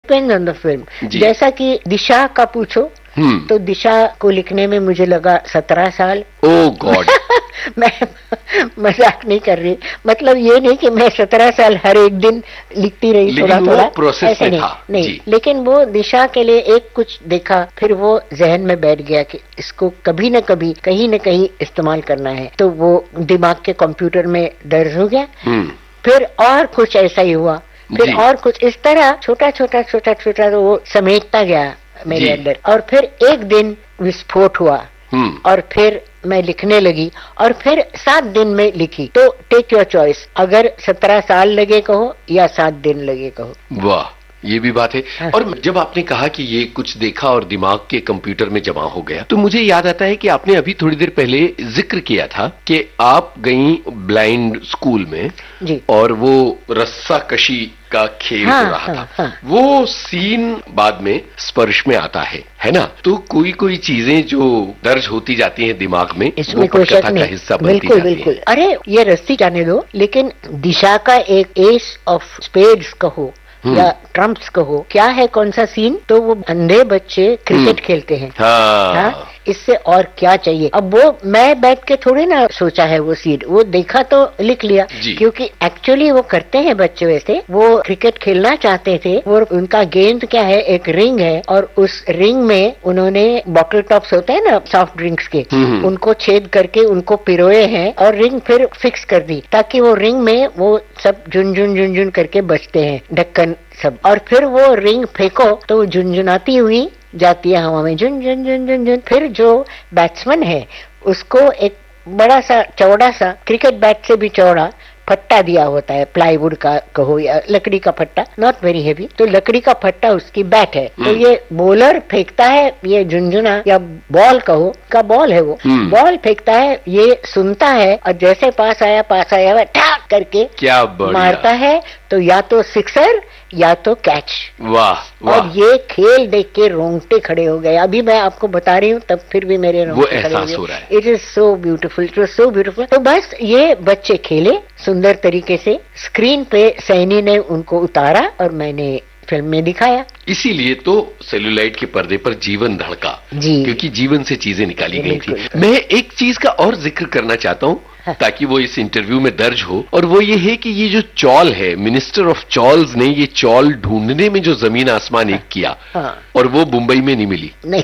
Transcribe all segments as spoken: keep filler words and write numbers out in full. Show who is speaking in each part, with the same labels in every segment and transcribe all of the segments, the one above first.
Speaker 1: Depend on the film. जैसा कि दिशा का पूछो तो दिशा को लिखने में मुझे लगा सत्रह साल।
Speaker 2: ओह गॉड
Speaker 1: मैं मजाक नहीं कर रही, मतलब ये नहीं कि मैं सत्रह साल हर एक दिन लिखती रही, थोड़ा थोड़ा
Speaker 2: प्रोसेस
Speaker 1: ऐसे नहीं,
Speaker 2: था
Speaker 1: नहीं लेकिन वो दिशा के लिए एक कुछ देखा, फिर वो जहन में बैठ गया कि इसको कभी न कभी कहीं न कहीं इस्तेमाल करना है, तो वो दिमाग के कंप्यूटर में दर्ज हो गया। फिर और कुछ ऐसा ही हुआ, फिर और कुछ इस तरह छोटा छोटा छोटा छोटा तो वो समेटता गया मेरे अंदर, और फिर एक दिन विस्फोट हुआ और फिर मैं लिखने लगी और फिर सात दिन में लिखी। तो टेक योर चॉइस, अगर सत्रह साल लगे कहो या सात दिन लगे कहो।
Speaker 2: वाह, ये भी बात है। हाँ। और जब आपने कहा कि ये कुछ देखा और दिमाग के कंप्यूटर में जमा हो गया, तो मुझे याद आता है कि आपने अभी थोड़ी देर पहले जिक्र किया था कि आप गई ब्लाइंड स्कूल में
Speaker 1: जी।
Speaker 2: और वो रस्सा कशी का खेल
Speaker 1: हाँ,
Speaker 2: हो रहा
Speaker 1: हाँ,
Speaker 2: था।
Speaker 1: हाँ।
Speaker 2: वो सीन बाद में स्पर्श में आता है, है ना? तो कोई कोई चीजें जो दर्ज होती जाती हैं दिमाग में,
Speaker 1: इसमें कोई शक नहीं,
Speaker 2: हिस्सा बनती
Speaker 1: बिल्कुल
Speaker 2: जाती
Speaker 1: बिल्कुल।
Speaker 2: है।
Speaker 1: अरे ये रस्सी जाने दो, लेकिन दिशा का एक एस ऑफ स्पेड्स कहो या ट्रम्प्स कहो, क्या है कौन सा सीन, तो वो अंधे बच्चे क्रिकेट खेलते हैं।
Speaker 2: हाँ।
Speaker 1: हाँ, इससे और क्या चाहिए। अब वो मैं बैठ के थोड़ी ना सोचा है वो सीन, वो देखा तो लिख लिया, क्योंकि एक्चुअली वो करते हैं बच्चे वैसे, वो क्रिकेट खेलना चाहते थे। वो उनका गेंद क्या है, एक रिंग है और उस रिंग में उन्होंने बॉटल टॉप्स होते हैं ना सॉफ्ट ड्रिंक्स के, उनको छेद करके उनको पिरोए हैं और रिंग फिर फिक्स कर दी, ताकि वो रिंग में वो सब झुनझुन झुनझुन करके बजते हैं, ढक्कन सब। और फिर वो रिंग फेंको तो वो झुनझुनाती हुई जाती है हवा में, झुन झुन झुन झुन झुन। फिर जो बैट्समैन है उसको एक बड़ा सा चौड़ा सा क्रिकेट बैट से भी चौड़ा फट्टा दिया होता है, प्लाईवुड का कहो या लकड़ी का फट्टा, नॉट वेरी हेवी, तो लकड़ी का फट्टा उसकी बैट है। तो ये बॉलर फेंकता है, ये झुनझुना या बॉल कहो का बॉल है, वो बॉल फेंकता है, ये सुनता है और जैसे पास आया पास आया ठाक करके
Speaker 2: क्या
Speaker 1: मारता है, तो या तो सिक्सर या तो कैच।
Speaker 2: वाह, वाह।
Speaker 1: और ये खेल देख के रोंगटे खड़े हो गए। अभी मैं आपको बता रही हूँ, तब फिर भी मेरे रोंगटे खड़े हो गए।
Speaker 2: हो रहा है।
Speaker 1: It is so beautiful, it was so beautiful. तो बस ये बच्चे खेले सुंदर तरीके से, स्क्रीन पे सैनी ने उनको उतारा और मैंने फिल्म में दिखाया।
Speaker 2: इसीलिए तो सेलुलाइट के पर्दे पर जीवन धड़का,
Speaker 1: जी,
Speaker 2: क्योंकि जीवन से चीजें निकाली गई थी। मैं एक चीज का और जिक्र करना चाहता हूँ ताकि वो इस इंटरव्यू में दर्ज हो, और वो ये है कि ये जो चौल है, मिनिस्टर ऑफ चॉल्स ने ये चौल ढूंढने में जो जमीन आसमान एक किया,
Speaker 1: हाँ।
Speaker 2: और वो मुंबई में नहीं मिली।
Speaker 1: नहीं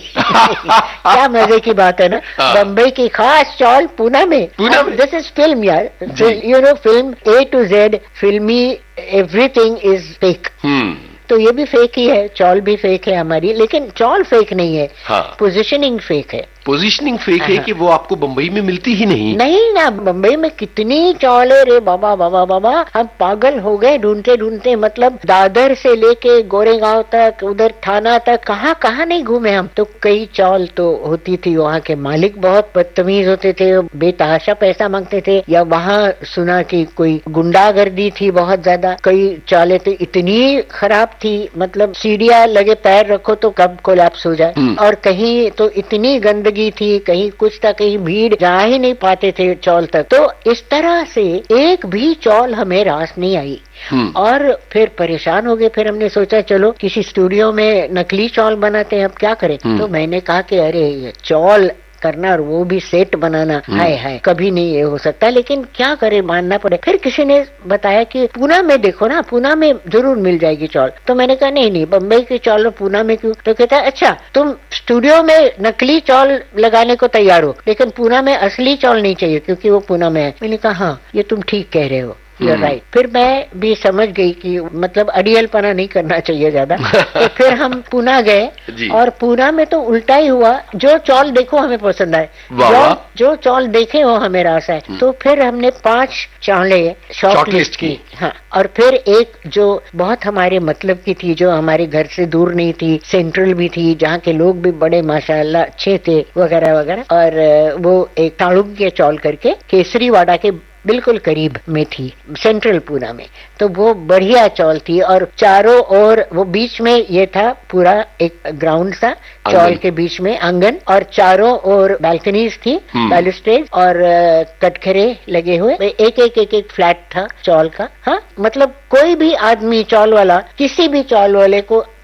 Speaker 1: क्या मजे की बात है ना, बम्बई की खास चौल पूना में।
Speaker 2: पूना में
Speaker 1: दिस इज फिल्म यार, you know, film A to Z फिल्मी, एवरीथिंग इज फेक। तो ये भी फेक ही है, चौल भी फेक है हमारी, लेकिन चौल फेक नहीं है,
Speaker 2: हाँ।
Speaker 1: पोजीशनिंग फेक है।
Speaker 2: पोजीशनिंग फेक है कि वो आपको बम्बई में मिलती ही नहीं।
Speaker 1: नहीं ना, बम्बई में कितनी चौल है रे बाबा बाबा बाबा, हम पागल हो गए ढूंढते ढूंढते। मतलब दादर से लेके गोरेगांव तक, उधर थाना तक, कहाँ कहाँ नहीं घूमे हम। तो कई चौल तो होती थी, वहाँ के मालिक बहुत बदतमीज होते थे, बेतहाशा पैसा मांगते थे, या वहाँ सुना कि कोई गुंडागर्दी थी बहुत ज्यादा। कई चौलें तो इतनी खराब थी, मतलब सीढ़ियाँ लगे पैर रखो तो कब कोलैप्स हो जाए। और कहीं तो इतनी गंदगी थी, कहीं कुछ था, कहीं भीड़, जा ही नहीं पाते थे चौल तक। तो इस तरह से एक भी चौल हमें रास नहीं आई और फिर परेशान हो गए। फिर हमने सोचा चलो किसी स्टूडियो में नकली चौल बनाते हैं, अब क्या करें। तो मैंने कहा कि अरे चौल करना और वो भी सेट बनाना, हाय हाय, कभी नहीं ये हो सकता, लेकिन क्या करे, मानना पड़े। फिर किसी ने बताया कि पूना में देखो ना, पूना में जरूर मिल जाएगी चौल। तो मैंने कहा नहीं नहीं, बम्बई की चौल पूना में क्यों। तो कहता है अच्छा तुम स्टूडियो में नकली चौल लगाने को तैयार हो, लेकिन पूना में असली चौल नहीं चाहिए क्योंकि वो पूना में है। मैंने कहा हाँ, ये तुम ठीक कह रहे हो, You're right. फिर मैं भी समझ गई कि मतलब अड़ियलपना नहीं करना चाहिए ज्यादा। तो फिर हम पूना गए और पूना में तो उल्टा ही हुआ, जो चौल देखो हमें पसंद आए, जो जो चौल देखे हो हमें रास आए। तो फिर हमने पांच चावले शॉर्ट लिस्ट की, हाँ, और फिर एक जो बहुत हमारे मतलब की थी, जो हमारे घर से दूर नहीं थी, सेंट्रल भी थी, जहाँ के लोग भी बड़े माशाल्लाह अच्छे थे वगैरह वगैरह। और वो एक ताड़ुग्य चौल करके केसरीवाड़ा के बिल्कुल करीब में थी, सेंट्रल पूना में। तो वो बढ़िया चौल थी और चारों ओर वो बीच में ये था पूरा एक ग्राउंड सा, चौल के बीच में आंगन और चारों ओर बालकनीज थी, बैलुस्ट्रेड और कटघरे लगे हुए, एक एक एक एक फ्लैट था चौल का। हाँ, मतलब कोई भी आदमी चौल वाला किसी भी चौल वाले को